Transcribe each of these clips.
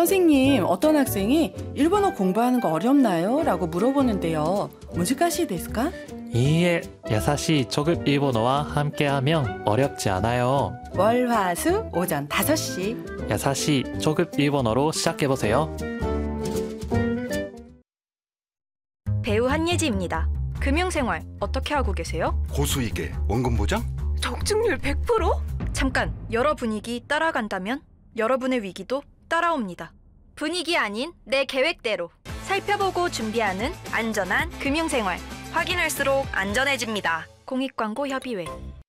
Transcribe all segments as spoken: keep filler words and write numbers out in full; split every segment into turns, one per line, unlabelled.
선생님, 어떤 학생이 일본어 공부하는 거 어렵나요? 라고 물어보는데요. 難しいですか?
이에 야사시 초급 일본어와 함께하면 어렵지 않아요.
월, 화, 수, 오전 다섯 시.
야사시 초급 일본어로 시작해보세요.
배우 한예지입니다. 금융생활 어떻게 하고 계세요?
고수익에 원금 보장?
적중률 백 퍼센트? 잠깐, 여러 분위기 따라간다면 여러분의 위기도 따라옵니다. 분위기 아닌 내 계획대로 살펴보고 준비하는 안전한 금융생활. 확인할수록 안전해집니다. 공익광고협의회.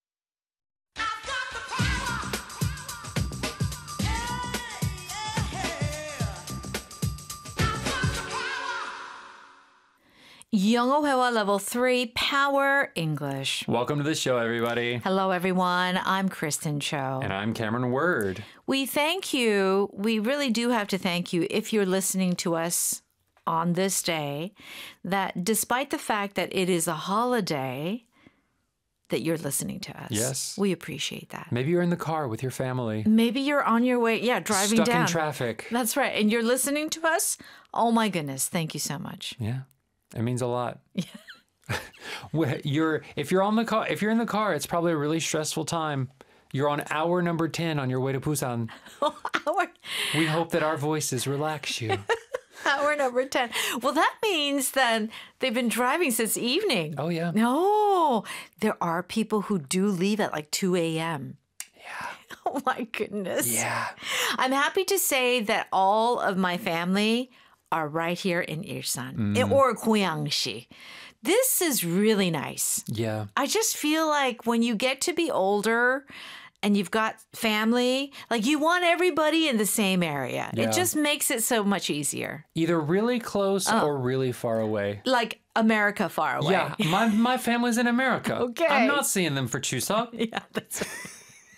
영어 회화 level three Power English.
Welcome to the show, everybody.
Hello, everyone. I'm Kristen Cho.
And I'm Cameron Word.
We thank you. We really do have to thank you if you're listening to us on this day, that despite the fact that it is a holiday, that you're listening to us.
Yes.
We appreciate that.
Maybe you're in the car with your family.
Maybe you're on your way, yeah, driving
Stuck
down.
in traffic.
That's right. And you're listening to us? Oh, my goodness. Thank you so much.
Yeah. It means a lot. Yeah. you're if you're on the car, if you're in the car, it's probably a really stressful time. You're on hour number ten on your way to Busan.
hour.
We hope that our voices relax you.
Hour number ten. Well, that means then they've been driving since evening.
Oh, yeah.
No, there are people who do leave at like two a.m.
Yeah.
Oh, my goodness.
Yeah.
I'm happy to say that all of my family are right here in Ilsan
Mm.
or Goyangsi. This is really nice.
Yeah.
I just feel like when you get to be older and you've got family, like you want everybody in the same area.
Yeah.
It just makes it so much easier.
Either really close
Oh.
or really far away.
Like America far away.
Yeah. My my family's in America.
Okay.
I'm not seeing them for Chuseok.
Yeah, that's right.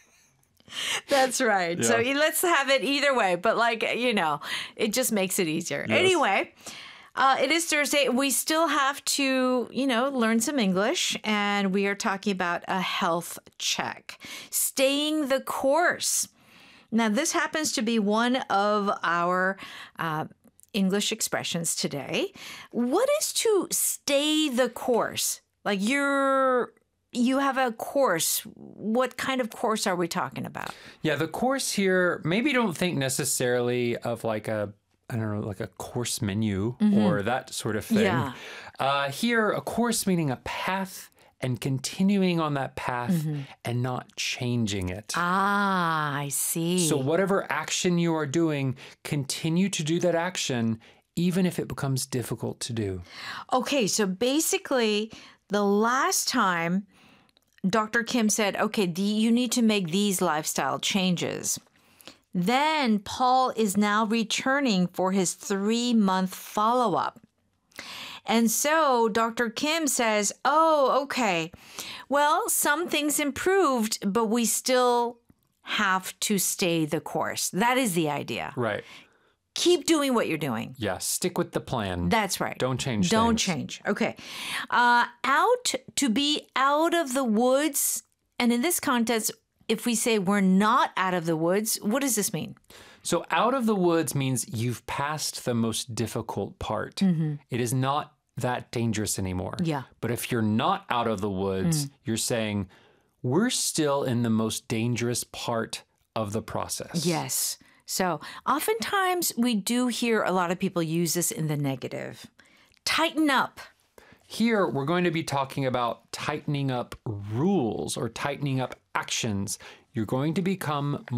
That's right. So
Yeah.
let's have it either way. But like, you know, it just makes it easier.
Yes.
Anyway, uh, it is Thursday. We still have to, you know, learn some English. And we are talking about a health check. Staying the course. Now, this happens to be one of our uh, English expressions today. What is to stay the course? Like you're... You have a course. What kind of course are we talking about?
Yeah, the course here, maybe don't think necessarily of like a, I don't know, like a course menu mm-hmm. or that sort of thing.
Yeah.
Uh, here, a course meaning a path and continuing on that path mm-hmm. and not changing it.
Ah, I see.
So whatever action you are doing, continue to do that action even if it becomes difficult to do.
Okay, so basically, the last time Doctor Kim said, okay, the, you need to make these lifestyle changes. Then Paul is now returning for his three-month follow-up. And so Doctor Kim says, oh, okay, well, some things improved, but we still have to stay the course. That is the idea.
Right.
Keep doing what you're doing.
Yeah, stick with the plan.
That's right.
Don't change
Don't
things.
change. Okay. Uh, out, to be out of the woods. And in this context, if we say we're not out of the woods, what does this mean?
So out of the woods means you've passed the most difficult part. Mm-hmm. It is not that dangerous anymore.
Yeah.
But if you're not out of the woods, mm. you're saying we're still in the most dangerous part of the process.
Yes. So oftentimes we do hear a lot of people use this in the negative. Tighten up.
Here, we're going to be talking about tightening up rules or tightening up actions. You're going to become